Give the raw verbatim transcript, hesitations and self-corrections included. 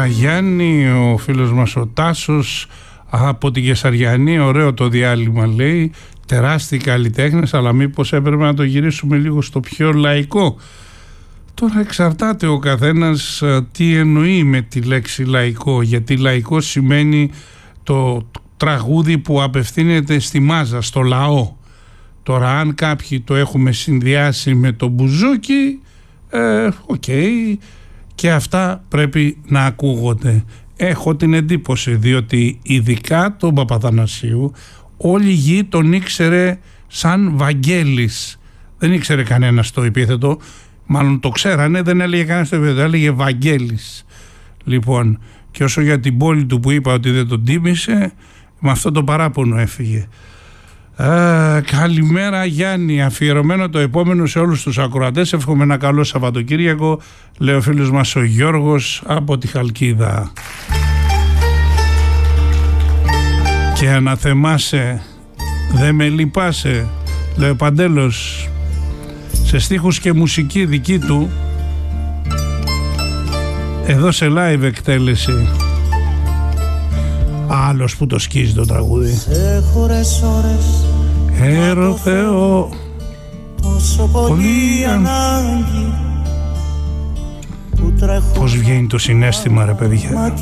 Καλημέρα Γιάννη, ο φίλος μας ο Τάσος από την Κεσαριανή, ωραίο το διάλειμμα λέει, τεράστιοι καλλιτέχνες, αλλά μήπως έπρεπε να το γυρίσουμε λίγο στο πιο λαϊκό. Τώρα εξαρτάται ο καθένας τι εννοεί με τη λέξη λαϊκό, γιατί λαϊκό σημαίνει το τραγούδι που απευθύνεται στη μάζα, στο λαό. Τώρα αν κάποιοι το έχουμε συνδυάσει με το μπουζούκι, ε, οκ, okay, και αυτά πρέπει να ακούγονται. Έχω την εντύπωση, διότι ειδικά τον Παπαθανασίου όλη η γη τον ήξερε σαν Βαγγέλης. Δεν ήξερε κανένας το επίθετο, μάλλον το ξέρανε, δεν έλεγε κανένας το επίθετο, έλεγε Βαγγέλης. Λοιπόν, και όσο για την πόλη του που είπα ότι δεν τον τίμησε, με αυτό το παράπονο έφυγε. Α, καλημέρα Γιάννη, αφιερωμένο το επόμενο σε όλους τους ακροατές. Εύχομαι ένα καλό Σαββατοκύριακο, λέει ο φίλος μας ο Γιώργος από τη Χαλκίδα. Και αναθεμάσαι, δε με λυπάσαι, λέει ο Παντέλος, σε στίχους και μουσική δική του, εδώ σε live εκτέλεση. Άλλος που το σκίζει το τραγούδι. Σε χώρες ώρες Έρο Θεό, τόσο πολύ ανάγκη. πώς βγαίνει το συναίσθημα ρε παιδιά.